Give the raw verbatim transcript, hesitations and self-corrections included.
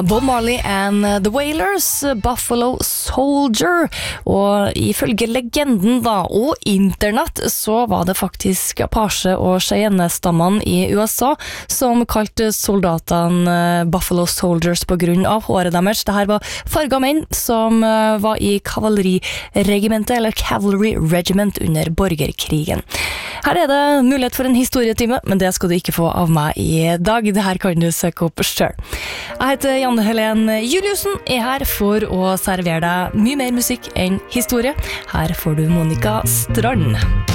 Bob Marley and the Wailers, Buffalo Soldier. Og ifølge legenden da, og internett, så var det faktisk Apache- og Cheyenne-stammene i U S A som kalte soldatene Buffalo Soldiers på grunn av håret deres. Dette var farga menn som var i kavaleriregimentet, eller Cavalry Regiment under borgerkrigen. Her er det mulighet for en historietime, men det skal du ikke få av meg i dag. Det her kan du søke opp selv. Jeg heter Janne Helen Juliussen, er her for å servere deg mye mer musikk enn historie. Her får du Monica Strand.